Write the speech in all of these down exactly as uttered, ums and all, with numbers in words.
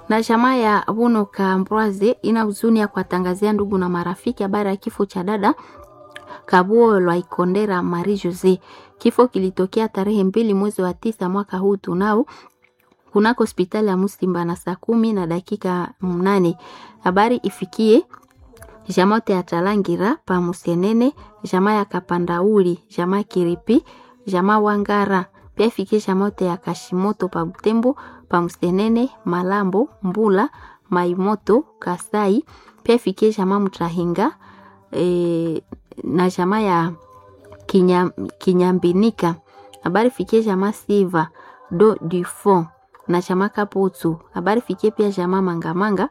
Na jamaa ya Bunoka Ambroise ina huzuni ya kuwatangazia ndugu na marafiki habari ya kifo cha dada Kabuo Lwaikondera Marie Jose. Kifo kilitokea tarehe mbili mwezi wa tisa mwaka huu tunao kunako hospitali ya Musimba na saa kumi na dakika mnane. Habari ifikie jamaa ya Talangira pa Musenene, jamaa ya Kapandauli, jamaa Kiripi, jamaa Wangara. Pia ifikie jamaa ya Kashimoto pa Butembo, pa Musenene, Malambo, Mbula, Maimoto, Kasai. Pia ifikie jamaa Mtrahinga e, na jamaa ya Kinyam, Kinyambinika. Habari ifikie jamaa Siva do du fond na jamaa Kaputu. Habari ifikie pia jamaa Mangamanga.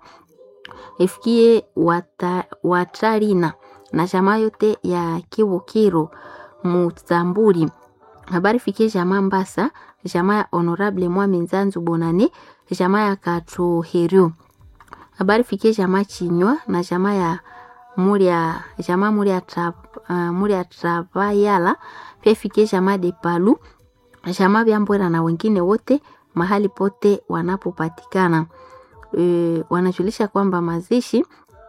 Ifikie wata, Watarina na jamaa yote ya Kibukiro Mutamburi. Habari ifikie jamaa Mbasa, jamaa ya Honorable Mwami Nzanzu Bonane, jamaa ya Katuherio. Habari ifikie jamaa Chinywa na jamaa ya Muria, jamaa Muria Trab, uh, Muria Trabayala. Pia ifikie jamaa de Palu, jamaa Byambwera na wengine wote mahali pote wanapopatikana. E, wanajulisha kwamba mazishi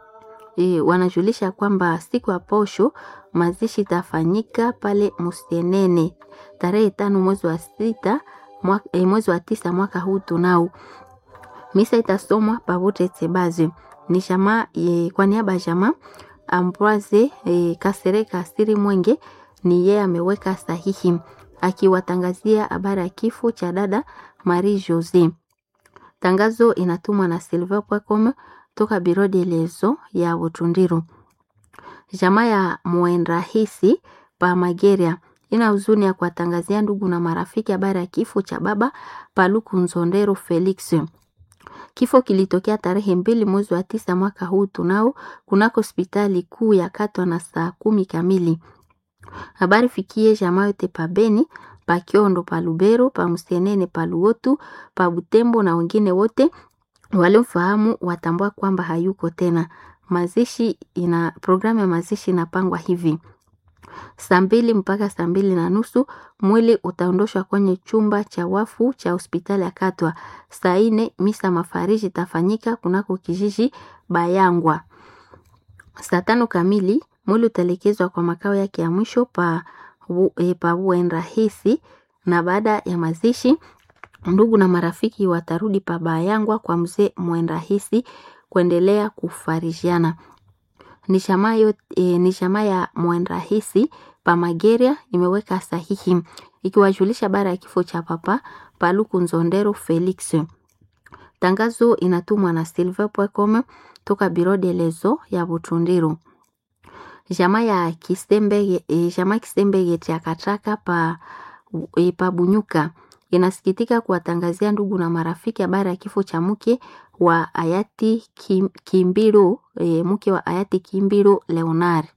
e, wanajulisha kwamba siku ya posho mazishi tafanyika pale Musenene tarehe tano mwezi wa sita mwaka, e, mwezi wa tisa mwaka huu tunao. Misa itasomwa pamoja Tsebazi. Ni jamaa e, kwa niaba ya jamaa Ambroise e, Kasereka Siri Mwenge ni yeye ameweka sahihi akiwatangazia habari ya kifo cha dada Marie Jose. Tangazo inatumwa na silver point com toka Biro de Lezo ya Butundiru. Jamaa ya Mwenrahisi pa Mageria ina huzuni ya kuwatangazia ndugu na marafiki habari ya kifo cha baba Paluku Nzondero Felix. Kifo kilitokea tarehe mbili mwezi wa tisa mwaka huu tunao kunako hospitali kuu ya Katwa na saa kumi kamili. Habari fikie jamaa yote pa Beni, pa Kiondo, pa Lubero, pa Musenene, pa Luotu, pa Butembo na wengine wote waliomfahamu watambua kwamba hayuko tena. Mazishi ina programu ya mazishi inapangwa hivi: saa mbili mpaka saa mbili na nusu mwili utaondoshwa kwenye chumba cha wafu cha hospitali ya Katwa. Saa nne misa mafariji itafanyika kunako kijiji Bayangwa. Saa tano kamili mwili utelekezwa kwa makao yake ya mwisho pa e, pa Mwenrahisi, na baada ya mazishi ndugu na marafiki watarudi pa Bayangwa kwa mzee Mwenrahisi kuendelea kufarijiana. Ni jamaa yote e, ni jamaa ya Mwenrahisi pa Mageria imeweka sahihi ikiwajulisha bara ya kifo cha papa Paluku Nzondero Felix. Tangazo inatumwa na silver point com toka Biro de Lezo ya Butundiru. Jamaa ya Kisembege e, jamaa Kisembege cha Kataka pa e, pa Bunyuka inasikitika kuwatangazia ndugu na marafiki habari ya kifo cha mke wa hayati Kim, Kimbiro e, mke wa hayati Kimbiro Leonard.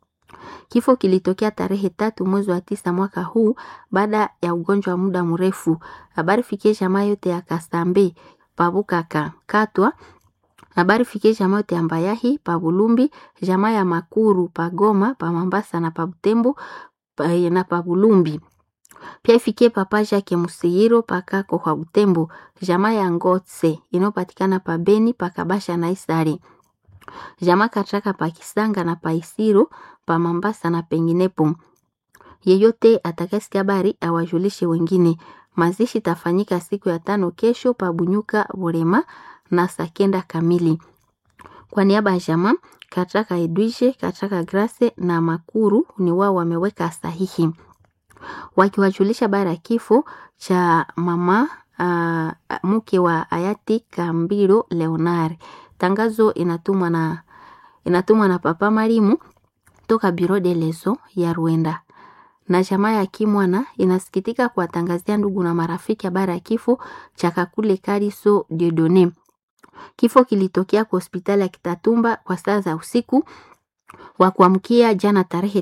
Kifo kilitokea tarehe tatu mwezi wa tisa mwaka huu baada ya ugonjwa wa muda mrefu. Habari fikie jamaa yote ya Kasambe pa Bukaka Katwa. Habari fikie jamaa yote ya Mbayahi pa Bulumbi, jamaa ya Makuru pa Goma, pa Mambasa na pa Butembo pa, na pa Bulumbi. Pia ifikie papa Jacques Musihiro pa Kako kwa Butembo, jamaa ya Ngotse inopatikana pa Beni pa Kabasha na Isari. Jamaa Kataka pa Kisanga na pa Isiro pa Mambasa na penginepo. Yeyote atakasikia habari awajulishe wengine. Mazishi tafanyika siku ya tano kesho pa Bunyuka Burema na saa kenda kamili. Kwa niaba ya jamaa Kataka Edwige, Kataka Grace na Makuru ni wao wameweka sahihi wakiwajulisha habari ya kifo cha mama uh, mke wa hayati Kambiro Leonard. Tangazo inatumwa na inatumwa na papa Marimu toka Biro de Lezo ya Rwanda. Na jamaa ya Kimwana inasikitika kuwatangazia ndugu na marafiki habari ya kifo cha Kakule Kariso Dieudonné. Kifo kilitokea kwa hospitali ya Kitatumba kwa saa za usiku wa kuamkia jana tarehe